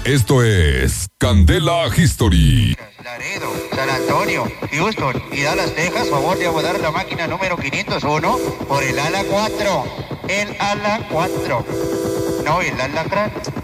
Esto es Candela History. Laredo, San Antonio, Houston y Dallas, Texas, favor de abordar la máquina número 501 por el ala 4. El ala 4. No, el alacrán.